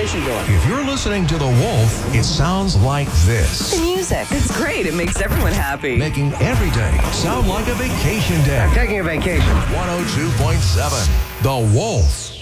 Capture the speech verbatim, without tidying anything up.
station doing? If you're listening to The Wolf, it sounds like this. The music. It's great. It makes everyone happy. Making every day sound like a vacation day. I'm taking a vacation. one oh two point seven The Wolf.